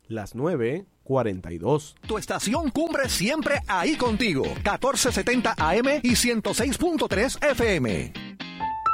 Las 9:42. Tu estación Cumbre siempre ahí contigo. 1470 AM y 106.3 FM.